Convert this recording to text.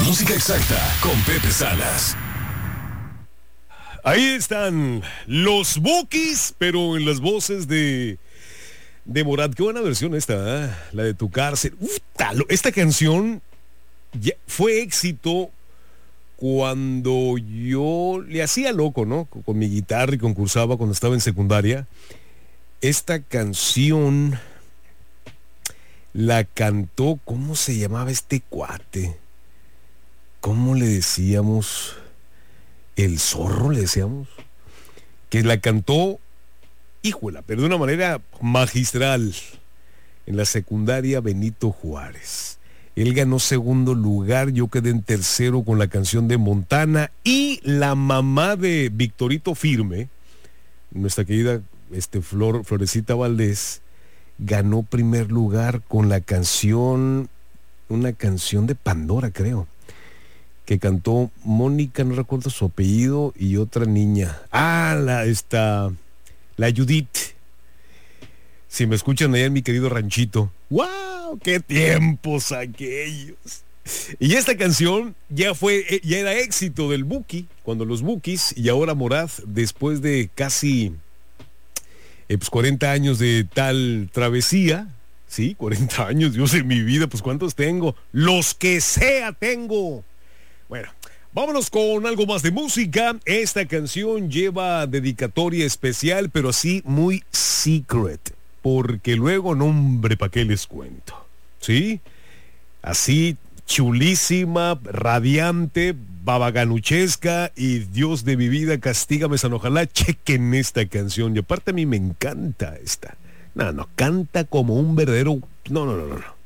música exacta con Pepe Salas. Ahí están los Bukis, pero en las voces de Morat. Qué buena versión esta, ¿eh? La de Tu Cárcel. Esta canción fue éxito cuando yo le hacía loco, ¿no? Con mi guitarra y concursaba cuando estaba en secundaria. Esta canción la cantó, ¿cómo se llamaba este cuate? ¿Cómo le decíamos? El Zorro le decíamos. Que la cantó, híjola, pero de una manera magistral, en la secundaria Benito Juárez. Él ganó segundo lugar, yo quedé en tercero con la canción de Montana, y la mamá de Victorito Firme, nuestra querida Florecita Valdés, ganó primer lugar con la canción, una canción de Pandora, creo, que cantó Mónica, no recuerdo su apellido, y otra niña. La Judith. Si me escuchan allá en mi querido ranchito. ¡Wow! ¡Qué tiempos aquellos! Y esta canción ya era éxito del Buki, cuando los Bukis, y ahora Morat, después de casi 40 años de tal travesía. Sí, 40 años, Dios, en mi vida, pues ¿cuántos tengo? Los que sea tengo. Bueno, vámonos con algo más de música. Esta canción lleva dedicatoria especial, pero así muy secret, porque luego, no, hombre, ¿para qué les cuento? ¿Sí? Así, chulísima, radiante, babaganuchesca, y Dios de mi vida, castígame San Ojalá. Chequen esta canción, y aparte a mí me encanta esta. No, canta como un verdadero... No.